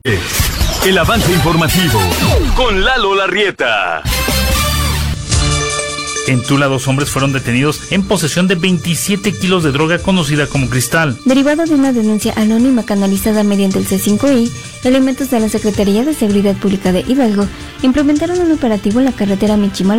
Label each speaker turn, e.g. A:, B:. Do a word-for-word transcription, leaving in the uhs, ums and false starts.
A: El avance informativo con Lalo Larrieta.
B: En Tula, dos hombres fueron detenidos en posesión de veintisiete kilos de droga conocida como cristal.
C: Derivado de una denuncia anónima canalizada mediante el C cinco I, elementos de la Secretaría de Seguridad Pública de Hidalgo implementaron un operativo en la carretera Michimal